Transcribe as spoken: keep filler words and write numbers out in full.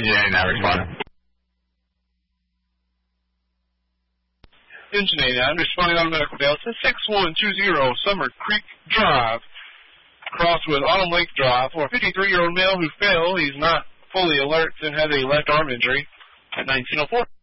Engine eighty-nine, responding. Engine eighty-nine, responding on medical Delta, six one two zero Summer Creek Drive, crossed with Autumn Lake Drive, for a fifty-three-year-old male who fell. He's not fully alert and has a left arm injury at nineteen oh four.